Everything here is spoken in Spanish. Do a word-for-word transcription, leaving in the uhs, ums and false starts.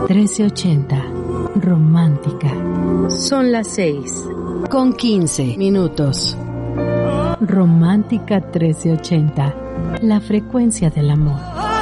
trece ochenta, romántica. Son las seis Con quince minutos. Romántica trece ochenta, la frecuencia del amor.